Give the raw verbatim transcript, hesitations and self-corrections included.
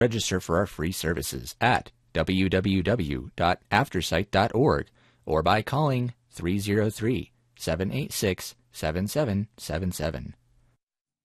Register for our free services at w w w dot aftersight dot org or by calling three oh three, seven eight six, seven seven seven seven.